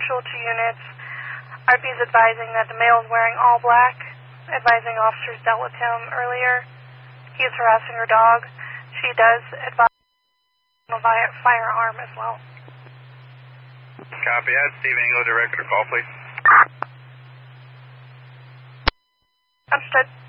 Visual 2 units. RP is advising that the male is wearing all black, advising officers dealt with him earlier. He is harassing her dog. She does advise a firearm as well. Copy. Add Steve Engel, director, call, please. Understood.